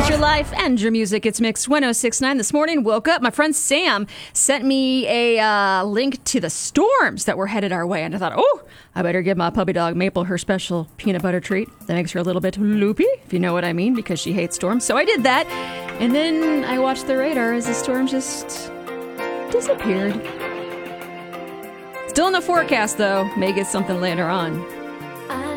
It's your life and your music. It's Mixed 106.9. This morning, woke up. My friend Sam sent me a link to the storms that were headed our way. And I thought, oh, I better give my puppy dog Maple her special peanut butter treat. That makes her a little bit loopy, if you know what I mean, because she hates storms. So I did that. And then I watched the radar as the storm just disappeared. Still in the forecast, though. May get something later on.